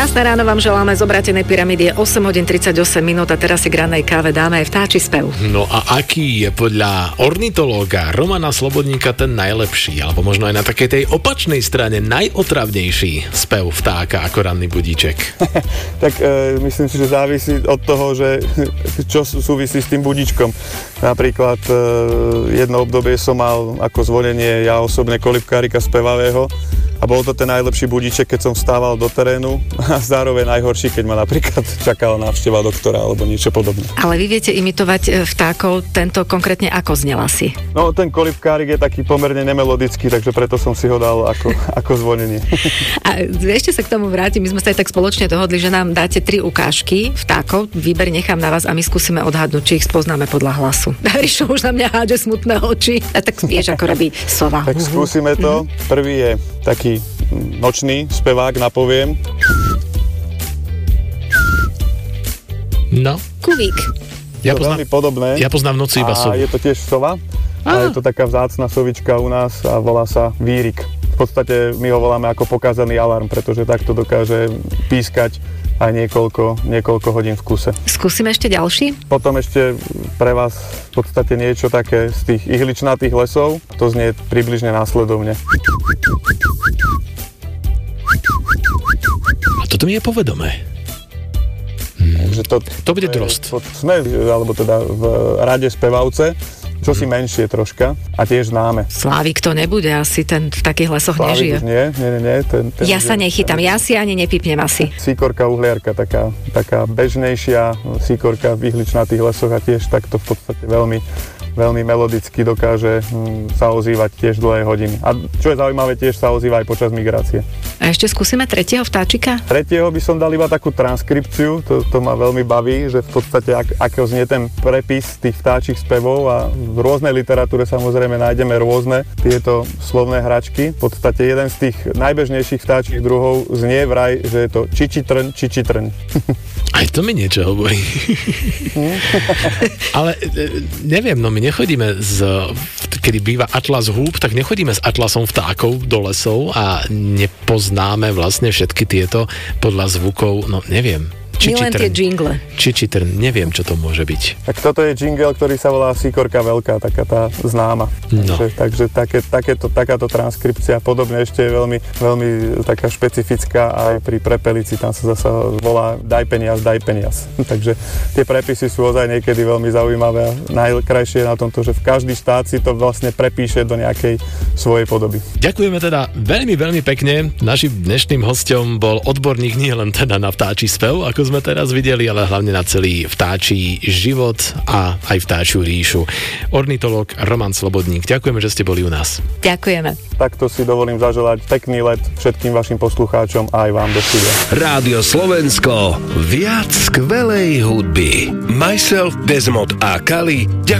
Krásne ráno vám želáme z Obrátenej pyramídy. 8 hodín 38 minút a teraz si k rannej káve dáme aj vtáči spev. No a aký je podľa ornitológa Romana Slobodníka ten najlepší, alebo možno aj na takej tej opačnej strane najotravnejší spev vtáka ako ranný budíček? Tak myslím si, že závisí od toho, že čo súvisí s tým budíčkom. Napríklad jedno obdobie som mal ako zvolenie ja osobne kolibkárika spevavého a bol to ten najlepší budíček, keď som vstával do terénu a zároveň najhorší, keď ma napríklad čakala návšteva doktora alebo niečo podobné. Ale vy viete imitovať vtákov, tento konkrétne ako znel asi? No, ten kolibkárik je taký pomerne nemelodický, takže preto som si ho dal ako zvolenie. A ešte sa k tomu vrátim, my sme sa aj tak spoločne dohodli, že nám dáte 3 ukážky vtákov, výber nechám na vás a my skúsime odhadnúť, či ich spoznáme podľa hlasu. Rišo už na mňa hádže smutné oči. A tak vieš, ako robí sova. Tak skúsime to. Prvý je taký nočný spevák, napoviem. No. Kuvík. Veľmi podobné. Ja poznám v noci iba sovu. A je to tiež sova. A je to taká vzácna sovička u nás a volá sa vírik. V podstate my ho voláme ako pokazaný alarm, pretože takto dokáže pískať aj niekoľko hodín v kuse. Skúsime ešte ďalší? Potom ešte pre vás v podstate niečo také z tých ihličnatých lesov. To znie približne následovne. A toto mi je povedomé. Takže to bude drost. Sme, alebo teda v rade spevavce, čo si menšie troška a tiež známe. Slávik to nebude, asi ten v takých lesoch Slávik nežije. Nie. Ten ja sa nechytám, ja si ani nepipnem asi. Síkorka uhliarka, taká bežnejšia síkorka v ihličnatých lesoch a tiež takto v podstate veľmi melodicky dokáže sa ozývať tiež dlhé hodiny. A čo je zaujímavé, tiež sa ozýva aj počas migrácie. A ešte skúsime tretieho vtáčika? Tretieho by som dal iba takú transkripciu, to ma veľmi baví, že v podstate ako znie ten prepis tých vtáčich spevov a v rôznej literatúre samozrejme nájdeme rôzne tieto slovné hračky. V podstate jeden z tých najbežnejších vtáčich druhov znie vraj, že je to čičitrň, čičitrň. Aj to mi niečo hovorí. Ale neviem, no my nechodíme kedy býva atlas húb, tak nechodíme s atlasom vtákov do lesov a nepoznáme vlastne všetky tieto podľa zvukov, no neviem. Len tie jingle. Čičitrn, neviem, čo to môže byť. Tak toto je jingle, ktorý sa volá Síkorka veľká, taká tá známa. No. Takže takáto transkripcia, podobne ešte je veľmi taká špecifická aj pri prepelici, tam sa zasa volá daj peniaz. Takže tie prepisy sú ozaj niekedy veľmi zaujímavé a najkrajšie je na tomto, že v každý štát si to vlastne prepíše do nejakej svojej podoby. Ďakujeme teda veľmi, veľmi pekne. Naším dnešným hosťom bol odborník nie len teda na vtáči spev, ako sme teraz videli, ale hlavne na celý vtáčí život a aj vtáčiu ríšu. Ornitológ Roman Slobodník, ďakujeme, že ste boli u nás. Ďakujeme. Takto si dovolím zaželať pekný let všetkým vašim poslucháčom a aj vám do štúdia. Rádio Slovensko, viac skvelej hudby. Myself, Desmond a Kali